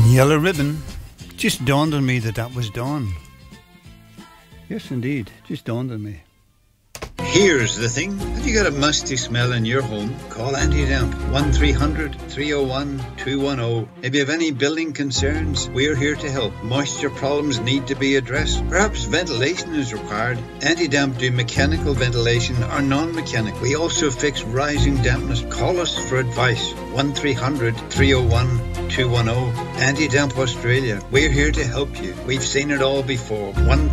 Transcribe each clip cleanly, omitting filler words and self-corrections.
Yellow Ribbon. Just dawned on me that was Dawn. Yes, indeed. Just dawned on me. Here's the thing. Have you got a musty smell in your home? Call Anti-Damp 1300-301-210. If you have any building concerns, we're here to help. Moisture problems need to be addressed. Perhaps ventilation is required. Anti-Damp do mechanical ventilation or non-mechanical. We also fix rising dampness. Call us for advice. 1300-301-210. Anti-Damp Australia. We're here to help you. We've seen it all before.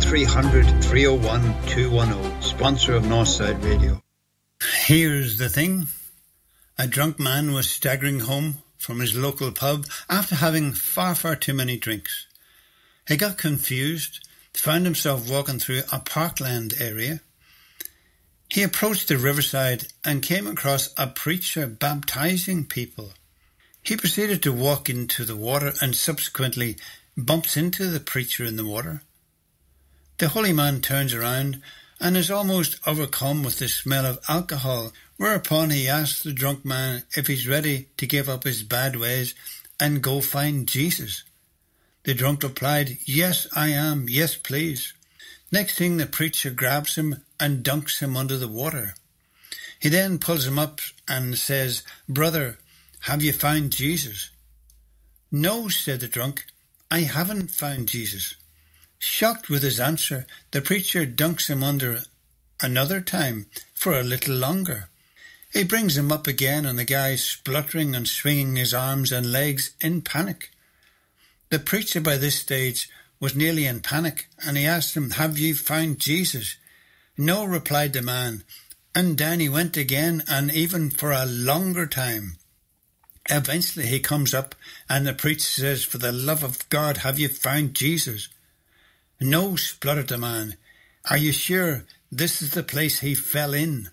1300-301-210. Sponsor of Northside Radio. Here's the thing. A drunk man was staggering home from his local pub after having far too many drinks. He got confused, found himself walking through a parkland area. He approached the riverside and came across a preacher baptizing people. He proceeded to walk into the water and subsequently bumps into the preacher in the water. The holy man turns around and is almost overcome with the smell of alcohol, whereupon he asks the drunk man if he's ready to give up his bad ways and go find Jesus. The drunk replied, "Yes, I am. Yes, please." Next thing, the preacher grabs him and dunks him under the water. He then pulls him up and says, "Brother, have you found Jesus?" "No," said the drunk, "I haven't found Jesus." Shocked with his answer, the preacher dunks him under another time for a little longer. He brings him up again and the guy's spluttering and swinging his arms and legs in panic. The preacher by this stage was nearly in panic and he asked him, "Have you found Jesus?" "No," replied the man, and down he went again and even for a longer time. Eventually he comes up and the preacher says, "For the love of God, have you found Jesus?" "No," spluttered the man. "Are you sure this is the place he fell in?"